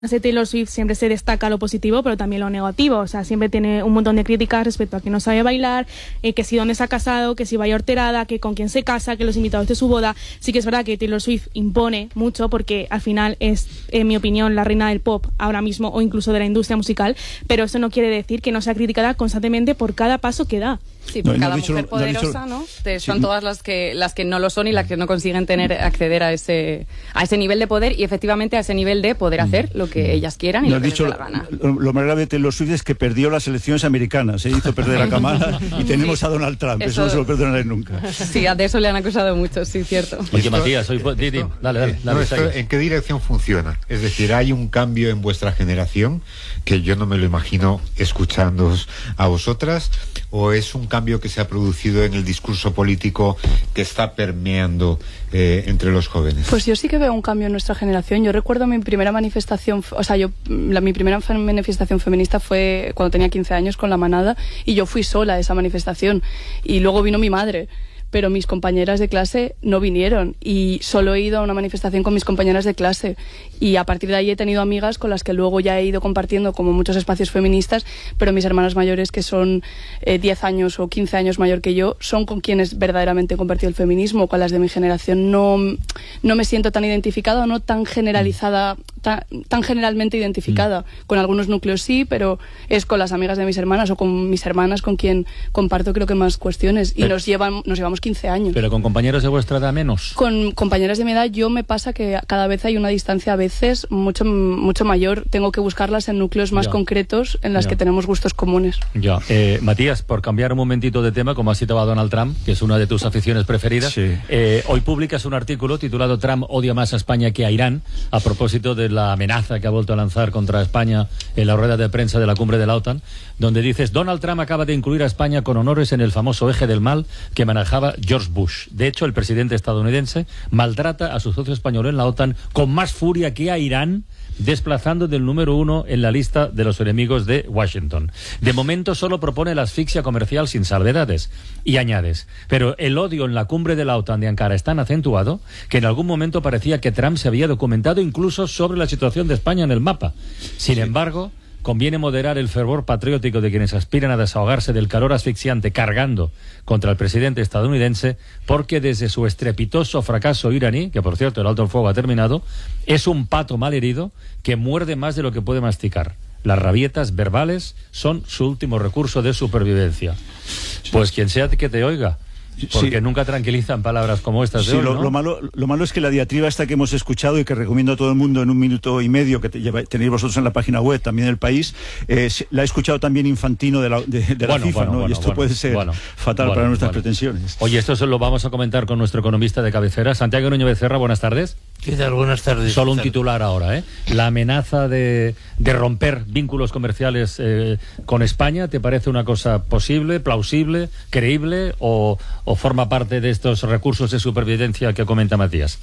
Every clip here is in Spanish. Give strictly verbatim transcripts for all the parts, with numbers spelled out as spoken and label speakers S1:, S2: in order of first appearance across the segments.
S1: de Taylor Swift siempre se destaca lo positivo, pero también lo negativo. O sea, siempre tiene un montón de críticas respecto a que no sabe bailar, eh, que si dónde se ha casado, que si vaya horterada, que con quién se casa, que los invitados de su boda. Sí que es verdad que Taylor Swift impone mucho porque al final es, en mi opinión, la reina del pop ahora mismo o incluso de la industria musical, pero eso no quiere decir que no sea criticada constantemente por cada paso que da.
S2: Sí, porque
S3: no,
S2: cada
S3: no
S2: mujer
S3: dicho,
S2: poderosa,
S3: no,
S2: ¿no? Te, son
S3: sí.
S2: todas las que las que no lo son y las que no consiguen tener acceder a ese a ese nivel de poder y efectivamente a ese nivel de poder hacer lo que ellas quieran y
S3: no
S2: lo que
S3: dicho,
S2: les dé la gana.
S3: Lo, lo más grave de Taylor Swift es que perdió las elecciones americanas, se hizo perder a Kamala y tenemos sí. a Donald Trump, eso, eso no se lo perdonaré nunca.
S2: Sí, de eso le han acusado mucho, sí, cierto.
S4: Oye, Matías, soy Didi, dale, dale, dale
S5: no, esto, ¿en qué dirección funciona? Es decir, hay un cambio en vuestra generación que yo no me lo imagino escuchándoos a vosotras, o es un cambio que se ha producido en el discurso político que está permeando eh, entre los jóvenes.
S6: Pues yo sí que veo un cambio en nuestra generación. Yo recuerdo mi primera manifestación, o sea, yo la, mi primera manifestación feminista fue cuando tenía quince años con La Manada y yo fui sola a esa manifestación y luego vino mi madre. Pero mis compañeras de clase no vinieron y solo he ido a una manifestación con mis compañeras de clase y a partir de ahí he tenido amigas con las que luego ya he ido compartiendo como muchos espacios feministas, pero mis hermanas mayores que son eh, diez años o quince años mayor que yo son con quienes verdaderamente he compartido el feminismo. Con las de mi generación no, no me siento tan identificada o no tan generalizada, tan, tan generalmente identificada. Con algunos núcleos sí, pero es con las amigas de mis hermanas o con mis hermanas con quien comparto creo que más cuestiones y
S4: pero...
S6: nos llevan, nos llevamos quince años.
S4: ¿Pero con compañeros de vuestra edad menos?
S6: Con compañeras de mi edad yo me pasa que cada vez hay una distancia a veces mucho mucho mayor. Tengo que buscarlas en núcleos más
S4: ya.
S6: concretos en las ya. que tenemos gustos comunes.
S4: Ya. Eh, Matías, por cambiar un momentito de tema, como has citado a Donald Trump, que es una de tus aficiones preferidas,
S3: sí.
S4: eh, hoy publicas un artículo titulado Trump odia más a España que a Irán, a propósito de la amenaza que ha vuelto a lanzar contra España en la rueda de prensa de la cumbre de la OTAN, donde dices, Donald Trump acaba de incluir a España con honores en el famoso eje del mal que manejaba George Bush. De hecho, el presidente estadounidense maltrata a su socio español en la OTAN con más furia que a Irán, desplazando del número uno en la lista de los enemigos de Washington. De momento solo propone la asfixia comercial sin salvedades. Y añades, pero el odio en la cumbre de la OTAN de Ankara es tan acentuado que en algún momento parecía que Trump se había documentado incluso sobre la situación de España en el mapa. Sin embargo, conviene moderar el fervor patriótico de quienes aspiran a desahogarse del calor asfixiante cargando contra el presidente estadounidense, porque desde su estrepitoso fracaso iraní, que por cierto el alto el fuego ha terminado, es un pato malherido que muerde más de lo que puede masticar. Las rabietas verbales son su último recurso de supervivencia. Pues quien sea que te oiga, porque sí. nunca tranquilizan palabras como estas de
S3: sí,
S4: hoy,
S3: lo,
S4: ¿no?
S3: lo, malo, lo malo es que la diatriba esta que hemos escuchado y que recomiendo a todo el mundo en un minuto y medio, que te lleva, tenéis vosotros en la página web también del País, eh, la ha escuchado también Infantino de la, de, de
S4: bueno,
S3: la FIFA,
S4: bueno,
S3: ¿no?
S4: bueno,
S3: y esto
S4: bueno,
S3: puede ser
S4: bueno,
S3: fatal
S4: bueno,
S3: para nuestras
S4: bueno.
S3: pretensiones.
S4: Oye, esto se lo vamos a comentar con nuestro economista de cabecera, Santiago Núñez Becerra. Buenas tardes.
S7: ¿Qué tal? Buenas tardes.
S4: Solo un titular ahora, ¿eh? La amenaza de, de romper vínculos comerciales eh, con España, ¿te parece una cosa posible, plausible, creíble o, o forma parte de estos recursos de supervivencia que comenta Matías?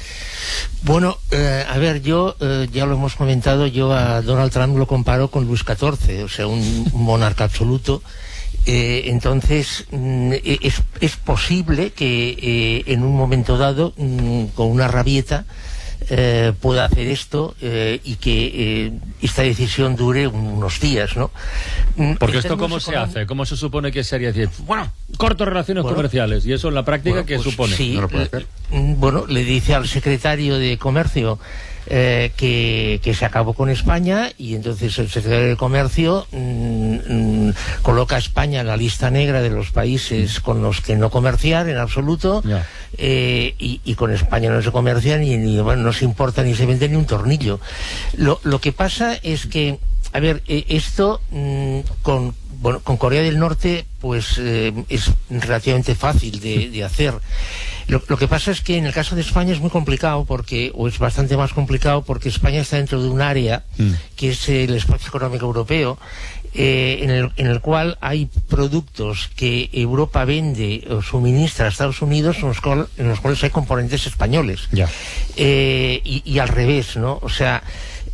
S7: Bueno, eh, a ver, yo, eh, ya lo hemos comentado, yo a Donald Trump lo comparo con Luis catorce, o sea, un, un monarca absoluto. Eh, entonces, mm, es, es posible que eh, en un momento dado, mm, con una rabieta, eh, pueda hacer esto eh, y que eh, esta decisión dure unos días, ¿no?
S4: Porque esto, ¿cómo se hace? ¿Cómo se supone que sería? Decir, bueno, corto relaciones bueno, comerciales, y eso en la práctica, bueno, ¿qué pues, supone?
S7: Sí,
S4: no lo puede hacer.
S7: Eh, bueno, le dice al secretario de Comercio Eh, que, que se acabó con España y entonces el secretario de Comercio mmm, mmm, coloca a España en la lista negra de los países con los que no comerciar en absoluto yeah. eh, y, y con España no se comercia ni, ni bueno, no se importa ni se vende ni un tornillo. Lo, lo que pasa es que, a ver, eh, esto mmm, con bueno, con Corea del Norte pues eh, es relativamente fácil de, de hacer. Lo, lo que pasa es que en el caso de España es muy complicado, porque o es bastante más complicado porque España está dentro de un área mm. que es el espacio económico europeo, eh, en, el, en el cual hay productos que Europa vende o suministra a Estados Unidos en los, cual, en los cuales hay componentes españoles.
S4: Yeah.
S7: Eh, y, y al revés, ¿no? O sea,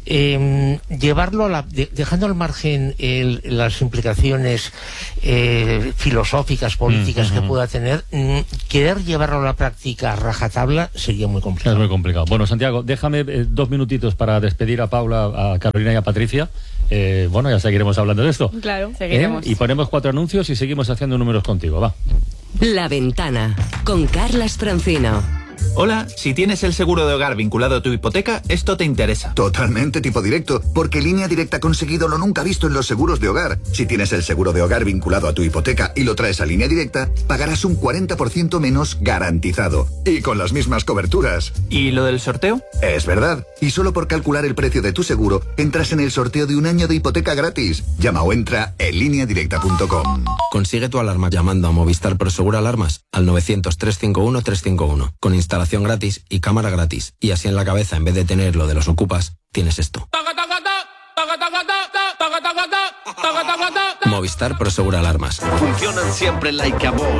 S7: Eh, llevarlo a la, de, dejando al margen el, las implicaciones eh, filosóficas, políticas mm, que mm, pueda tener, mm, querer llevarlo a la práctica a rajatabla sería muy complicado.
S4: Es muy complicado. Bueno, Santiago, déjame eh, dos minutitos para despedir a Paula, a Carolina y a Patricia. Eh, bueno, ya seguiremos hablando de esto.
S1: Claro,
S4: ¿Eh?
S2: seguiremos.
S4: Y ponemos cuatro anuncios y seguimos haciendo números contigo, va.
S8: La Ventana, con Carlas Francino.
S9: Hola, si tienes el seguro de hogar vinculado a tu hipoteca, esto te interesa.
S10: Totalmente tipo directo, porque Línea Directa ha conseguido lo nunca visto en los seguros de hogar. Si tienes el seguro de hogar vinculado a tu hipoteca y lo traes a Línea Directa, pagarás un cuarenta por ciento menos garantizado. Y con las mismas coberturas.
S9: ¿Y lo del sorteo?
S10: Es verdad. Y solo por calcular el precio de tu seguro, entras en el sorteo de un año de hipoteca gratis. Llama o entra en línea directa punto com.
S11: Consigue tu alarma llamando a Movistar Prosegur Alarmas al novecientos, trescientos cincuenta y uno, trescientos cincuenta y uno. Con instalación gratis y cámara gratis. Y así en la cabeza, en vez de tener lo de los ocupas, tienes esto. Movistar Prosegur Alarmas.
S12: Funcionan siempre like a boss.